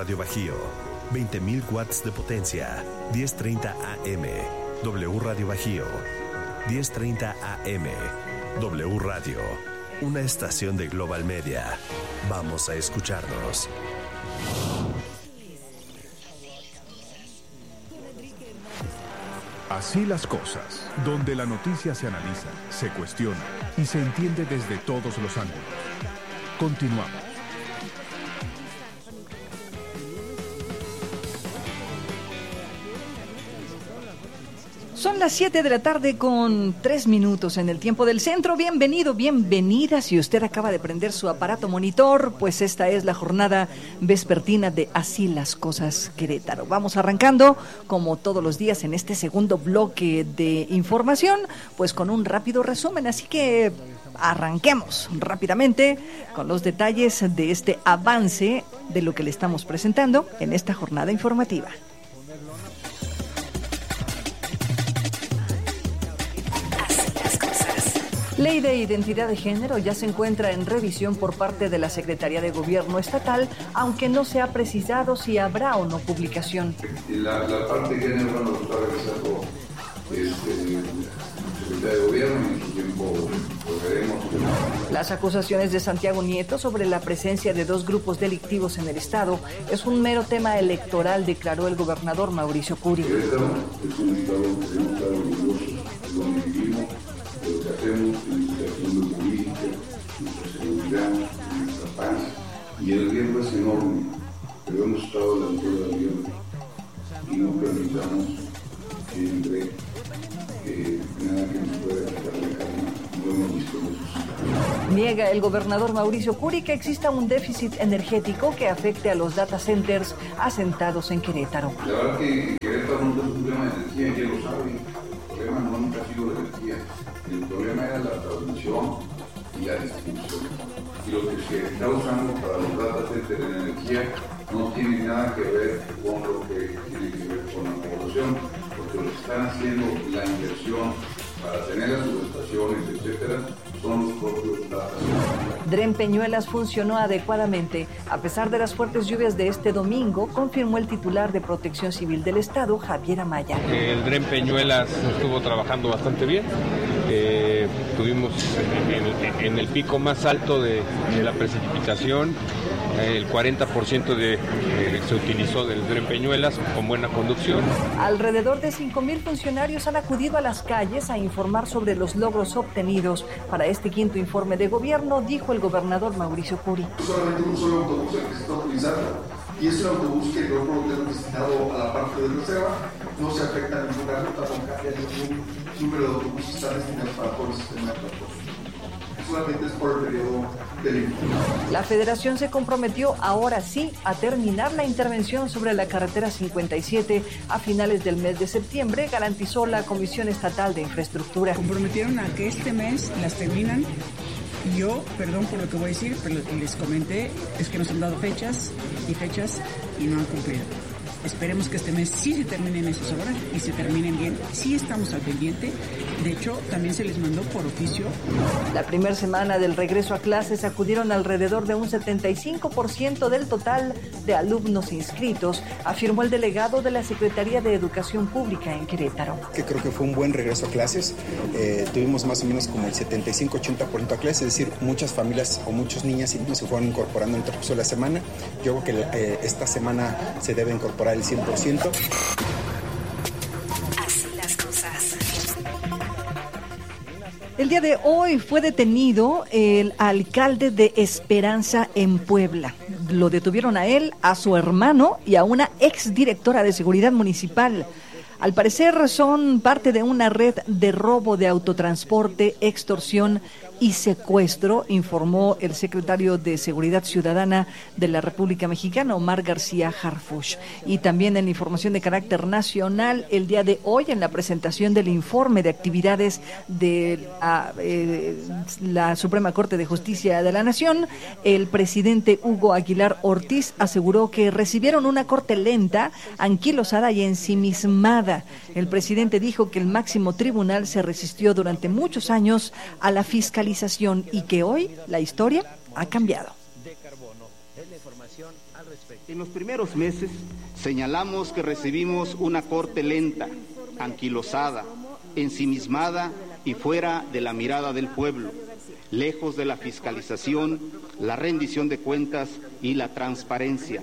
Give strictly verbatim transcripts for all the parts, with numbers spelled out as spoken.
Radio Bajío, veinte mil watts de potencia, diez treinta A M. W Radio Bajío, diez treinta A M. W Radio, una estación de Global Media. Vamos a escucharnos. Así las cosas, donde la noticia se analiza, se cuestiona y se entiende desde todos los ángulos. Continuamos. Son las siete de la tarde con tres minutos en el tiempo del centro. Bienvenido, bienvenida. Si usted acaba de prender su aparato monitor, pues esta es la jornada vespertina de Así las Cosas Querétaro. Vamos arrancando, como todos los días, en este segundo bloque de información, pues con un rápido resumen. Así que arranquemos rápidamente con los detalles de este avance de lo que le estamos presentando en esta jornada informativa. Ley de Identidad de Género ya se encuentra en revisión por parte de la Secretaría de Gobierno Estatal, aunque no se ha precisado si habrá o no publicación. La, la parte de género, bueno, lo está revisando este, la Secretaría de Gobierno y en su tiempo lo veremos. Las acusaciones de Santiago Nieto sobre la presencia de dos grupos delictivos en el Estado es un mero tema electoral, declaró el gobernador Mauricio Curi. Querétaro es un Estado que debemos estar orgullosos de donde vivimos, de lo que hacemos, de nuestra acción política, nuestra seguridad, nuestra paz, y el riesgo es enorme, pero hemos estado a la altura del riesgo y no permitamos que entre eh, nada que nos pueda quitar la calma. No hemos visto eso. Niega el gobernador Mauricio Curi que exista un déficit energético que afecte a los data centers asentados en Querétaro. La verdad que Querétaro no es un problema de energía, ya lo saben. El problema no nunca ha sido la energía. El problema era la transmisión y la distribución. Y lo que se está usando para los data centers de energía no tiene nada que ver con lo que tiene que ver con la población, porque lo que están haciendo la inversión para tener las subestaciones, etcétera, son los propios data centers. Dren Peñuelas funcionó adecuadamente. A pesar de las fuertes lluvias de este domingo, confirmó el titular de Protección Civil del Estado, Javier Amaya. El Dren Peñuelas estuvo trabajando bastante bien. Eh, tuvimos en, en, en el pico más alto de, de la precipitación, eh, el cuarenta por ciento de, eh, se utilizó del Dren Peñuelas con buena conducción. Alrededor de cinco mil funcionarios han acudido a las calles a informar sobre los logros obtenidos para este quinto informe de gobierno, dijo el gobernador Mauricio Curi. Solamente un solo autobús el que se está utilizando, y es el autobús que no lo tenemos destinado a la parte de reserva, no se afecta a ninguna ruta, no cambia ningún número de autobuses que están destinados para todo el sistema de transporte. Solamente es por el periodo del informe. La Federación se comprometió ahora sí a terminar la intervención sobre la carretera cincuenta y siete a finales del mes de septiembre, garantizó la Comisión Estatal de Infraestructura. Comprometieron a que este mes las terminan. Yo, perdón por lo que voy a decir, pero lo que les comenté es que nos han dado fechas y fechas y no han cumplido. Esperemos que este mes sí se terminen esas obras y se terminen bien. Sí estamos al pendiente. De hecho, también se les mandó por oficio. La primera semana del regreso a clases acudieron alrededor de un setenta y cinco por ciento del total de alumnos inscritos, afirmó el delegado de la Secretaría de Educación Pública en Querétaro. Que creo que fue un buen regreso a clases. Eh, tuvimos más o menos como el setenta y cinco a ochenta por ciento a clases, es decir, muchas familias o muchos niñas y niños se fueron incorporando en el transcurso de la semana. Yo creo que eh, esta semana se debe incorporar el cien por ciento. Así las cosas. El día de hoy fue detenido el alcalde de Esperanza en Puebla. Lo detuvieron a él, a su hermano y a una exdirectora de seguridad municipal. Al parecer son parte de una red de robo de autotransporte, extorsión y secuestro, informó el secretario de Seguridad Ciudadana de la República Mexicana, Omar García Harfuch. Y también en la información de carácter nacional, el día de hoy, en la presentación del informe de actividades de la, eh, la Suprema Corte de Justicia de la Nación, el presidente Hugo Aguilar Ortiz aseguró que recibieron una corte lenta, anquilosada y ensimismada. El presidente dijo que el máximo tribunal se resistió durante muchos años a la fiscalización y que hoy la historia ha cambiado. En los primeros meses señalamos que recibimos una corte lenta, anquilosada, ensimismada y fuera de la mirada del pueblo, lejos de la fiscalización, la rendición de cuentas y la transparencia.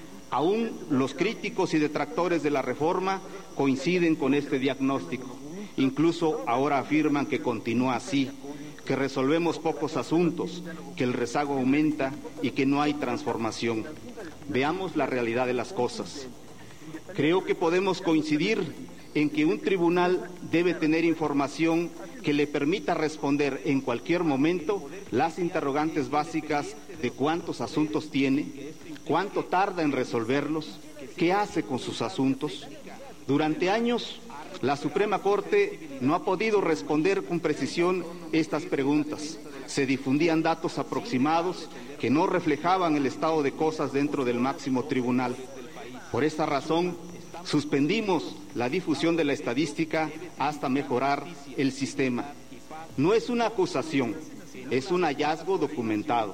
Aún los críticos y detractores de la reforma coinciden con este diagnóstico. Incluso ahora afirman que continúa así, que resolvemos pocos asuntos, que el rezago aumenta y que no hay transformación. Veamos la realidad de las cosas. Creo que podemos coincidir en que un tribunal debe tener información que le permita responder en cualquier momento las interrogantes básicas de cuántos asuntos tiene, cuánto tarda en resolverlos, qué hace con sus asuntos. Durante años, la Suprema Corte no ha podido responder con precisión estas preguntas. Se difundían datos aproximados que no reflejaban el estado de cosas dentro del máximo tribunal. Por esta razón, suspendimos la difusión de la estadística hasta mejorar el sistema. No es una acusación, es un hallazgo documentado.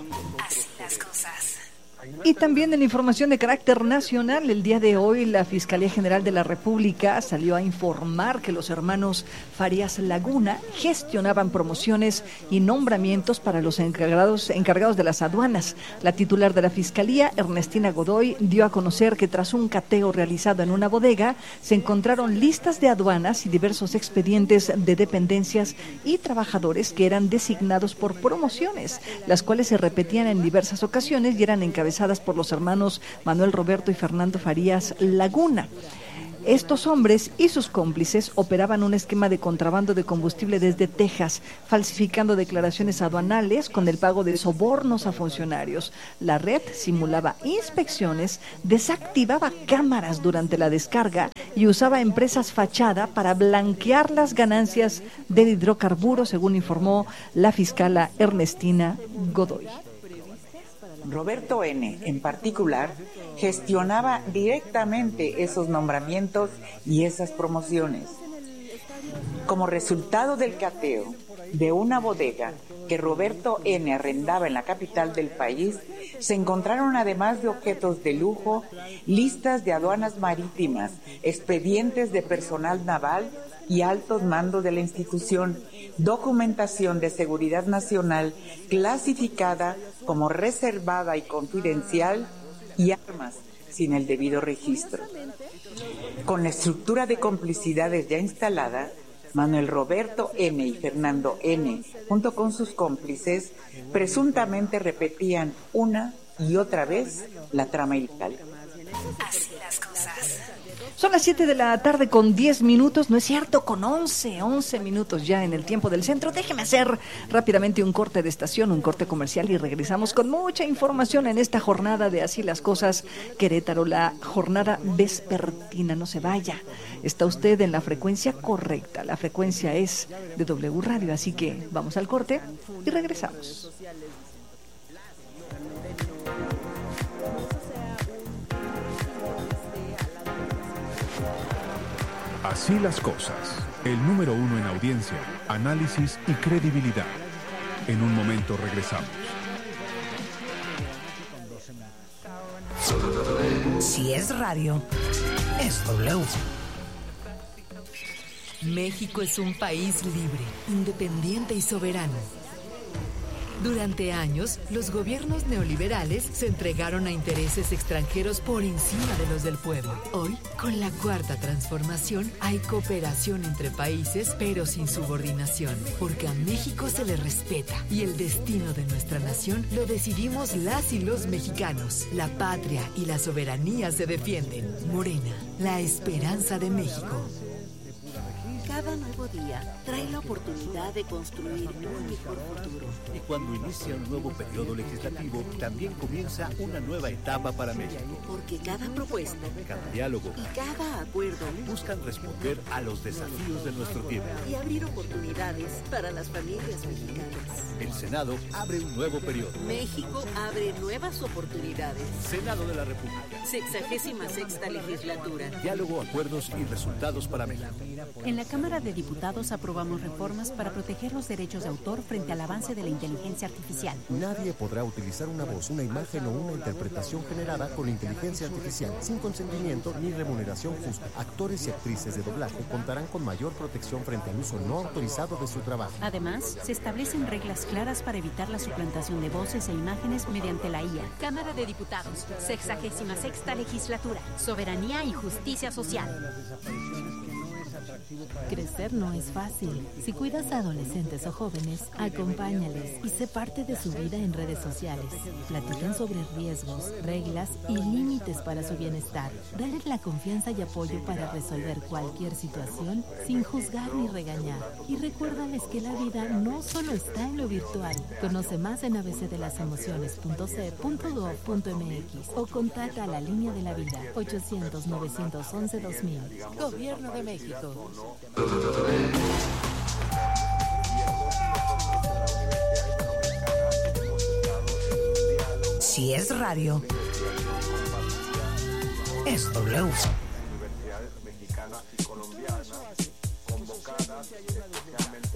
Así las cosas. Y también en información de carácter nacional, el día de hoy la Fiscalía General de la República salió a informar que los hermanos Farías Laguna gestionaban promociones y nombramientos para los encargados, encargados de las aduanas. La titular de la Fiscalía, Ernestina Godoy, dio a conocer que tras un cateo realizado en una bodega, se encontraron listas de aduanas y diversos expedientes de dependencias y trabajadores que eran designados por promociones, las cuales se repetían en diversas ocasiones y eran encabezadas por los hermanos Manuel Roberto y Fernando Farías Laguna. Estos hombres y sus cómplices operaban un esquema de contrabando de combustible desde Texas, falsificando declaraciones aduanales con el pago de sobornos a funcionarios. La red simulaba inspecciones, desactivaba cámaras durante la descarga y usaba empresas fachada para blanquear las ganancias del hidrocarburo, según informó la fiscala Ernestina Godoy. Roberto N., en particular, gestionaba directamente esos nombramientos y esas promociones. Como resultado del cateo de una bodega que Roberto N. arrendaba en la capital del país, se encontraron, además de objetos de lujo, listas de aduanas marítimas, expedientes de personal naval y altos mandos de la institución, documentación de seguridad nacional clasificada como reservada y confidencial y armas sin el debido registro. Con la estructura de complicidades ya instalada, Manuel Roberto N. y Fernando N., junto con sus cómplices, presuntamente repetían una y otra vez la trama ilegal. Así las cosas. Son las siete de la tarde con diez minutos, no es cierto, con once, once minutos ya en el tiempo del centro. Déjeme hacer rápidamente un corte de estación, un corte comercial y regresamos con mucha información en esta jornada de Así las Cosas Querétaro, la jornada vespertina. No se vaya, está usted en la frecuencia correcta, la frecuencia es de W Radio, así que vamos al corte y regresamos. Así las cosas, el número uno en audiencia, análisis y credibilidad. En un momento regresamos. Si es radio, es W. México es un país libre, independiente y soberano. Durante años, los gobiernos neoliberales se entregaron a intereses extranjeros por encima de los del pueblo. Hoy, con la Cuarta Transformación, hay cooperación entre países, pero sin subordinación, porque a México se le respeta y el destino de nuestra nación lo decidimos las y los mexicanos. La patria y la soberanía se defienden. Morena, la esperanza de México. Cada nuevo día trae la oportunidad de construir un mejor futuro. Y cuando inicia un nuevo periodo legislativo, también comienza una nueva etapa para México. Porque cada propuesta, cada diálogo y cada acuerdo buscan responder a los desafíos de nuestro tiempo y abrir oportunidades para las familias mexicanas. El Senado abre un nuevo periodo. México abre nuevas oportunidades. Senado de la República. Sexagésima sexta legislatura. Diálogo, acuerdos y resultados para México. En la Cámara Cámara de Diputados aprobamos reformas para proteger los derechos de autor frente al avance de la inteligencia artificial. Nadie podrá utilizar una voz, una imagen o una interpretación generada con inteligencia artificial sin consentimiento ni remuneración justa. Actores y actrices de doblaje contarán con mayor protección frente al uso no autorizado de su trabajo. Además, se establecen reglas claras para evitar la suplantación de voces e imágenes mediante la I A. Cámara de Diputados, sexagésima sexta legislatura, soberanía y justicia social. Crecer no es fácil. Si cuidas a adolescentes o jóvenes, acompáñales y sé parte de su vida en redes sociales. Platican sobre riesgos, reglas y límites para su bienestar. Dales la confianza y apoyo para resolver cualquier situación sin juzgar ni regañar. Y recuérdales que la vida no solo está en lo virtual. Conoce más en a b c de las emociones punto c punto gov punto m x o contacta a la línea de la vida ochocientos, novecientos once, dos mil. Gobierno de México. Si es radio, es W. Universidades mexicanas y colombianas convocadas especialmente